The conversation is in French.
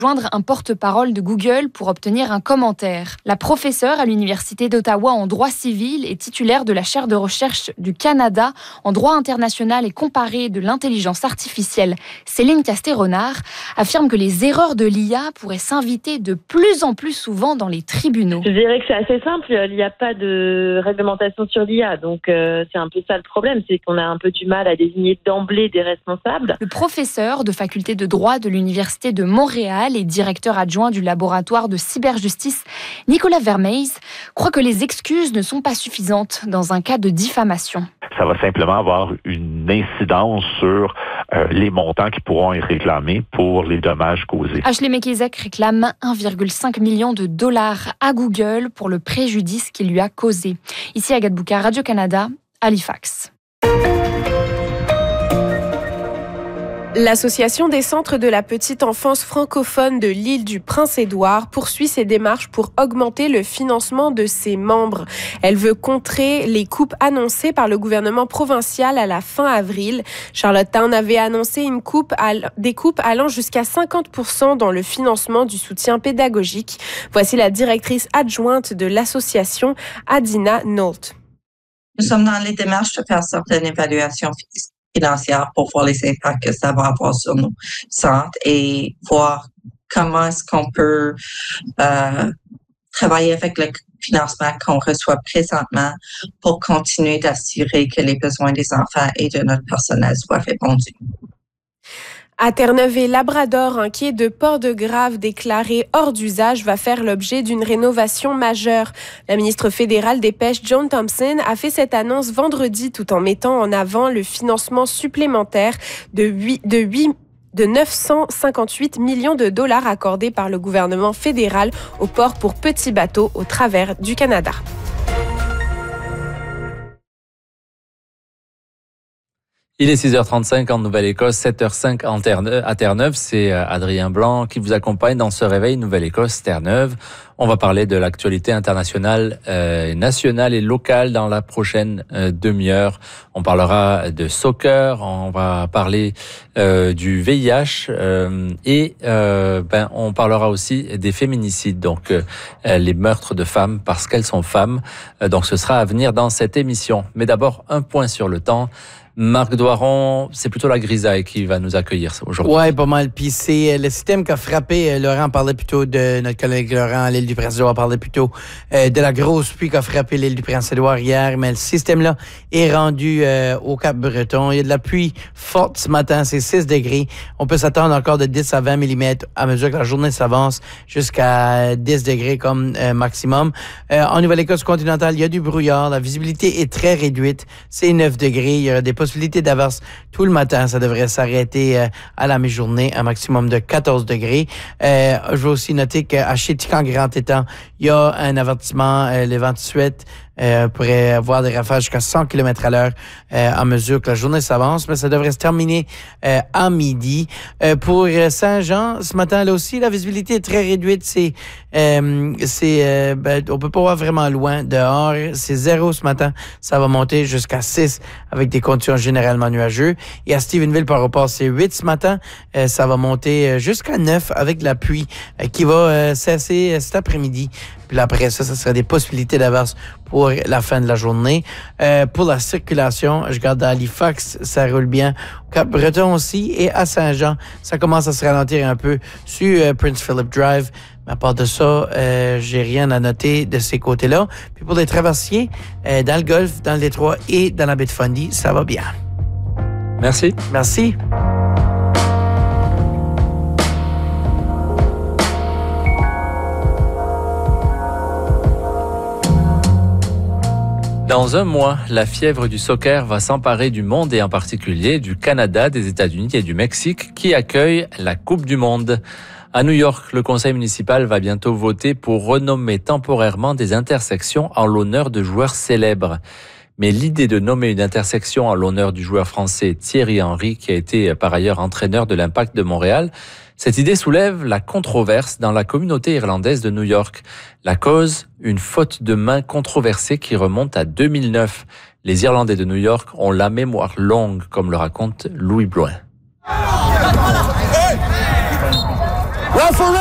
joindre un porte-parole de Google pour obtenir un commentaire. La professeure à l'Université d'Ottawa en droit civil et titulaire de la chaire de recherche du Canada en droit international et comparé de l'intelligence artificielle, Céline Casté-Renard, affirme que les erreurs de l'IA pourraient s'inviter de plus en plus souvent dans les tribunaux. Je dirais que c'est assez simple, il n'y a pas de réglementation sur l'IA, donc c'est un peu ça le problème, c'est qu'on a un peu du mal à désigner d'emblée des responsables. Le professeur de faculté de droit de l'Université de Montréal et directeur adjoint du laboratoire de cyberjustice, Nicolas Vermeijs, croit que les excuses ne sont pas suffisantes dans un cas de diffamation. Ça va simplement avoir une incidence sur les montants qui pourront être réclamés pour les dommages causés. Ashley McIsaac réclame 1,5 million de dollars à Google pour le préjudice qu'il lui a causé. Ici Agathe Boucard, Radio-Canada, Halifax. L'Association des centres de la petite enfance francophone de l'île du Prince-Édouard poursuit ses démarches pour augmenter le financement de ses membres. Elle veut contrer les coupes annoncées par le gouvernement provincial à la fin avril. Charlottetown avait annoncé des coupes allant jusqu'à 50% dans le financement du soutien pédagogique. Voici la directrice adjointe de l'association, Adina Nolt. Nous sommes dans les démarches de faire certaines évaluations financière pour voir les impacts que ça va avoir sur nos centres et voir comment est-ce qu'on peut travailler avec le financement qu'on reçoit présentement pour continuer d'assurer que les besoins des enfants et de notre personnel soient répondus. À Terre-Neuve et Labrador, un quai de Port-de-Grave déclaré hors d'usage va faire l'objet d'une rénovation majeure. La ministre fédérale des Pêches, Joan Thompson, a fait cette annonce vendredi tout en mettant en avant le financement supplémentaire de 958 millions de dollars accordés par le gouvernement fédéral au port pour petits bateaux au travers du Canada. Il est 6h35 en Nouvelle-Écosse, 7h05 à Terre-Neuve. C'est Adrien Blanc qui vous accompagne dans ce réveil Nouvelle-Écosse, Terre-Neuve. On va parler de l'actualité internationale, nationale et locale dans la prochaine demi-heure. On parlera de soccer, on va parler du VIH et on parlera aussi des féminicides, donc les meurtres de femmes parce qu'elles sont femmes. Donc ce sera à venir dans cette émission. Mais d'abord, un point sur le temps. Marc Doiron, c'est plutôt la grisaille qui va nous accueillir aujourd'hui. Oui, pas mal. Puis c'est le système qui a frappé. Laurent parlait plutôt de notre collègue Laurent à l'île du Prince-Édouard, parlait plutôt de la grosse pluie qui a frappé l'île du Prince-Édouard hier. Mais le système-là est rendu au Cap-Breton. Il y a de la pluie forte ce matin, c'est 6 degrés. On peut s'attendre encore de 10 à 20 mm à mesure que la journée s'avance jusqu'à 10 degrés comme maximum. En Nouvelle-Écosse continentale, il y a du brouillard. La visibilité est très réduite. C'est 9 degrés. Il y aura des possibilité d'averse tout le matin. Ça devrait s'arrêter à la mi-journée, un maximum de 14 degrés. Je veux aussi noter qu'à Chéticamp-Grand-Étang, il y a un avertissement, les vents de suite pourrait avoir des rafales jusqu'à 100 km à l'heure à mesure que la journée s'avance, mais ça devrait se terminer à midi. Pour Saint-Jean, ce matin, là aussi, la visibilité est très réduite. On peut pas voir vraiment loin dehors. C'est 0 ce matin. Ça va monter jusqu'à 6 avec des conditions généralement nuageuses. Et à Stephenville, par rapport, c'est 8 ce matin. Ça va monter jusqu'à 9 avec de la pluie qui va cesser cet après-midi. Puis après ça serait des possibilités d'averse pour la fin de la journée. Pour la circulation, je regarde à Halifax, ça roule bien. Au Cap-Breton aussi. Et à Saint-Jean, ça commence à se ralentir un peu sur Prince Philip Drive. Mais à part de ça, j'ai rien à noter de ces côtés-là. Puis pour les traversiers, dans le Golfe, dans le Détroit et dans la baie de Fundy, ça va bien. Merci. Merci. Dans un mois, la fièvre du soccer va s'emparer du monde et en particulier du Canada, des États-Unis et du Mexique qui accueillent la Coupe du Monde. À New York, le conseil municipal va bientôt voter pour renommer temporairement des intersections en l'honneur de joueurs célèbres. Mais l'idée de nommer une intersection en l'honneur du joueur français Thierry Henry, qui a été par ailleurs entraîneur de l'Impact de Montréal, cette idée soulève la controverse dans la communauté irlandaise de New York. La cause, une faute de main controversée qui remonte à 2009. Les Irlandais de New York ont la mémoire longue, comme le raconte Louis Blouin. Well, for